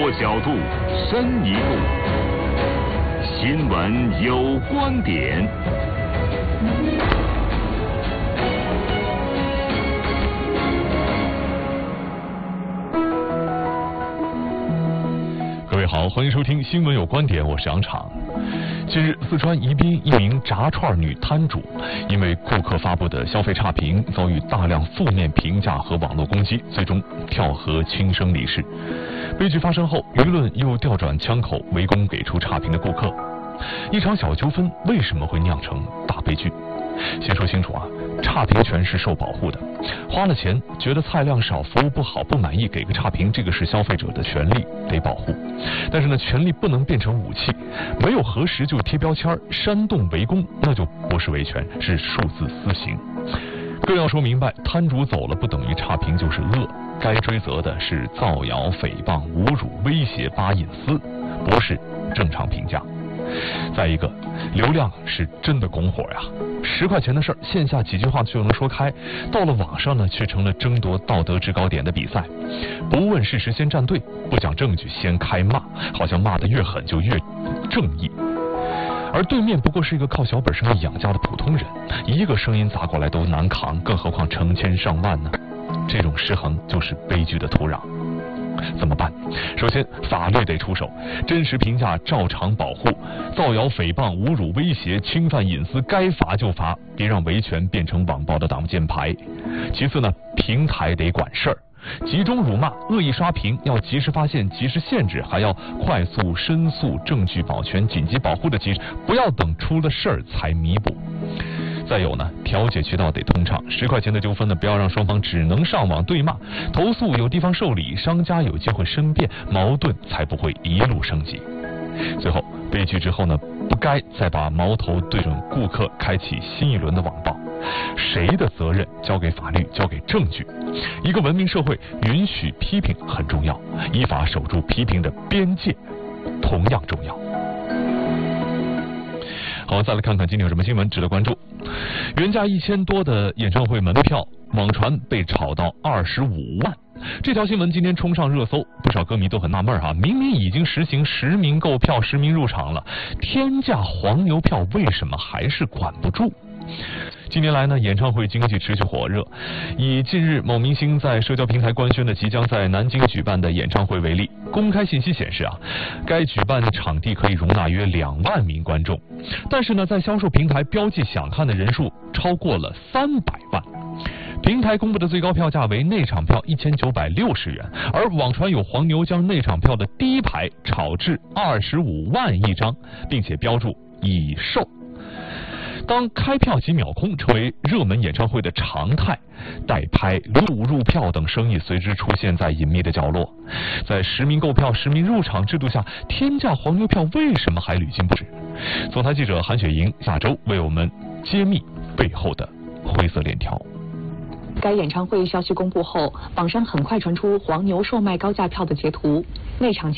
多角度，深一步，新闻有观点。 各位好，欢迎收听新闻有观点，我是杨昶。近日，四川宜宾一名炸串女摊主因为顾客发布的消费差评，遭遇大量负面评价和网络攻击，最终跳河轻生离世。悲剧发生后，舆论又调转枪口围攻给出差评的顾客。一场小纠纷为什么会酿成大悲剧？先说清楚啊，差评权是受保护的，花了钱觉得菜量少、服务不好、不满意，给个差评，这个是消费者的权利，得保护。但是呢，权利不能变成武器，没有核实就贴标签、煽动围攻，那就不是维权，是数字私刑。更要说明白，摊主走了不等于差评就是恶，该追责的是造谣、诽谤、侮辱、威胁、扒隐私，不是正常评价。再一个，流量是真的拱火呀！10块钱的事儿，线下几句话就能说开，到了网上呢，却成了争夺道德制高点的比赛。不问事实先站队，不讲证据先开骂，好像骂得越狠就越正义。而对面不过是一个靠小本生意养家的普通人，一个声音砸过来都难扛，更何况成千上万呢？这种失衡就是悲剧的土壤。怎么办？首先，法律得出手，真实评价照常保护，造谣、诽谤、侮辱、威胁、侵犯隐私，该罚就罚，别让维权变成网暴的挡箭牌。其次呢，平台得管事儿，集中辱骂、恶意刷屏要及时发现、及时限制，还要快速申诉、证据保全、紧急保护的机制，不要等出了事儿才弥补。再有呢，调解渠道得通畅，10块钱的纠纷呢，不要让双方只能上网对骂，投诉有地方受理，商家有机会申辩，矛盾才不会一路升级。最后，悲剧之后呢，不该再把矛头对准顾客，开启新一轮的网暴。谁的责任交给法律，交给证据。一个文明社会，允许批评很重要，依法守住批评的边界同样重要。好，再来看看今天有什么新闻值得关注。原价1000多的演唱会门票，网传被炒到25万。这条新闻今天冲上热搜，不少歌迷都很纳闷哈，明明已经实行实名购票、实名入场了，天价黄牛票为什么还是管不住？近年来呢，演唱会经济持续火热。以近日某明星在社交平台官宣的即将在南京举办的演唱会为例，公开信息显示啊，该举办的场地可以容纳约2万名观众，但是呢，在销售平台标记想看的人数超过了300万。平台公布的最高票价为内场票1960元，而网传有黄牛将内场票的第一排炒至25万一张，并且标注已售。当开票即秒空成为热门演唱会的常态，代拍、入票等生意随之出现在隐秘的角落。在实名购票、实名入场制度下，天价黄牛票为什么还屡禁不止？总台记者韩雪莹下周为我们揭秘背后的灰色链条。 该演唱会消息公布后，网上很快传出黄牛售卖高价票的截图，内场